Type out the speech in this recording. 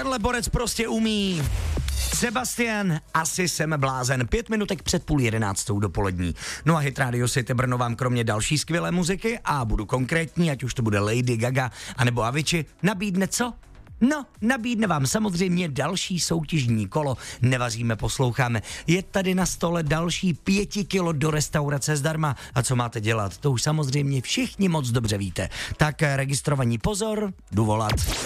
tenhle borec prostě umí. Sebastian, asi jsem blázen. 5 minutek před 10:30 dopolední. No a Hit Radio City Brno vám kromě další skvělé muziky, a budu konkrétní, ať už to bude Lady Gaga anebo Avicii, nabídne co? No, nabídne vám samozřejmě další soutěžní kolo. Nevaříme, posloucháme. Je tady na stole další 5 kilo do restaurace zdarma. A co máte dělat? To už samozřejmě všichni moc dobře víte. Tak registrovaní pozor, jdu volat.